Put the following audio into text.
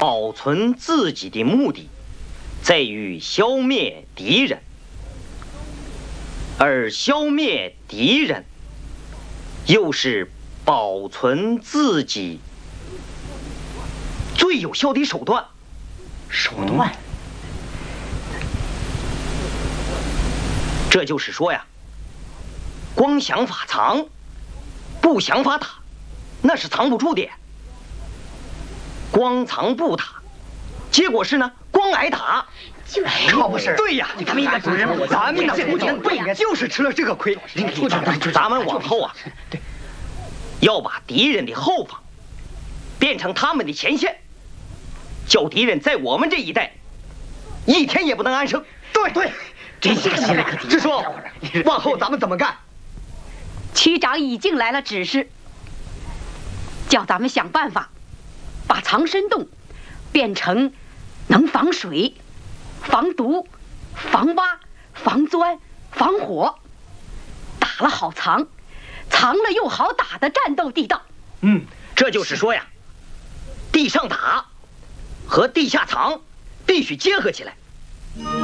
保存自己的目的在于消灭敌人，而消灭敌人又是保存自己最有效的手段。 手段？ 这就是说呀，光想法藏，不想法打，那是藏不住的。光藏不打，结果是呢，光挨打。 可不是？ 对呀， 咱们一个主人， 咱们的父亲就是吃了这个亏。咱们往后啊， 对， 要把敌人的后方变成他们的前线，叫敌人在我们这一带一天也不能安生。 对，这些个心里可就说往后咱们怎么干？ 区长已经来了指示，叫咱们想办法把藏身洞变成能防水、防毒、防挖、防钻、防火，打了好藏，藏了又好打的战斗地道。 这就是说呀，地上打和地下藏必须结合起来。